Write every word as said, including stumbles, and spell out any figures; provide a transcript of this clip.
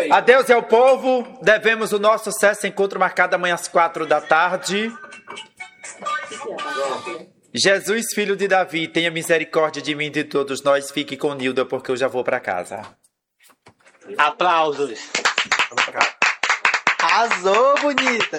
Adeus ao povo. Devemos o nosso sucesso encontro marcado amanhã às quatro da tarde. Jesus, filho de Davi, tenha misericórdia de mim e de todos nós. Fique com Nilda, porque eu já vou para casa. Aplausos. Arrasou, bonita.